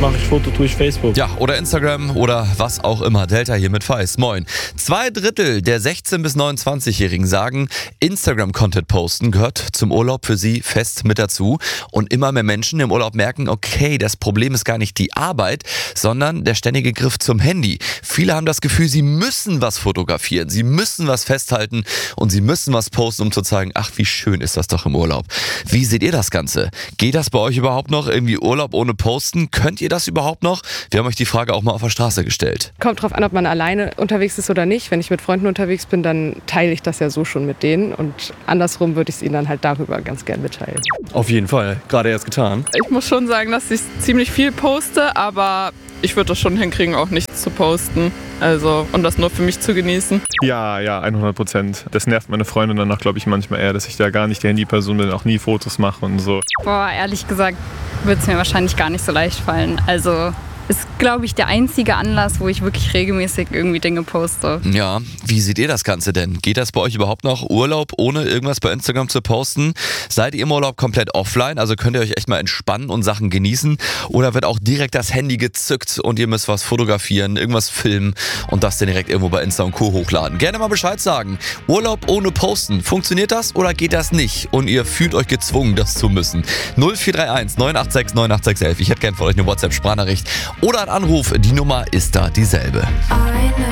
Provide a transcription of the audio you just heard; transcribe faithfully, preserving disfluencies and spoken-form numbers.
mache ich Foto, tue ich Facebook. Ja, oder Instagram oder was auch immer. Delta hier mit Feist. Moin. Zwei Drittel der sechzehn- bis neunundzwanzigjährigen sagen, Instagram-Content posten gehört zum Urlaub für sie fest mit dazu. Und immer mehr Menschen im Urlaub merken, okay, das Problem ist gar nicht die Arbeit, sondern der ständige Griff zum Handy. Viele haben das Gefühl, sie müssen was fotografieren, sie müssen was festhalten und sie müssen was posten, um zu zeigen, ach, wie schön ist das doch im Urlaub. Wie seht ihr das Ganze? Geht das bei euch überhaupt noch? Irgendwie Urlaub ohne Posten? Könnt ihr das überhaupt noch? Wir haben euch die Frage auch mal auf der Straße gestellt. Kommt drauf an, ob man alleine unterwegs ist oder nicht. Wenn ich mit Freunden unterwegs bin, dann teile ich das ja so schon mit denen. Und andersrum würde ich es ihnen dann halt darüber ganz gern mitteilen. Auf jeden Fall. Gerade erst getan. Ich muss schon sagen, dass ich ziemlich viel poste, aber ich würde das schon hinkriegen, auch nichts zu posten. Also, und das nur für mich zu genießen. Ja, ja, hundert Prozent. Das nervt meine Freundin danach, glaube ich, manchmal eher, dass ich da gar nicht die Handyperson bin, auch nie Fotos mache und so. Boah, ehrlich gesagt wird es mir wahrscheinlich gar nicht so leicht fallen. Also ist, glaube ich, der einzige Anlass, wo ich wirklich regelmäßig irgendwie Dinge poste. Ja, wie seht ihr das Ganze denn? Geht das bei euch überhaupt noch? Urlaub ohne irgendwas bei Instagram zu posten? Seid ihr im Urlaub komplett offline? Also könnt ihr euch echt mal entspannen und Sachen genießen? Oder wird auch direkt das Handy gezückt und ihr müsst was fotografieren, irgendwas filmen und das dann direkt irgendwo bei Insta und Co. hochladen? Gerne mal Bescheid sagen. Urlaub ohne Posten. Funktioniert das oder geht das nicht? Und ihr fühlt euch gezwungen, das zu müssen? null vier drei eins neun acht sechs neun acht sechs eins. Ich hätte gerne von euch eine WhatsApp-Sprachnachricht oder einen Anruf. Die Nummer ist da dieselbe.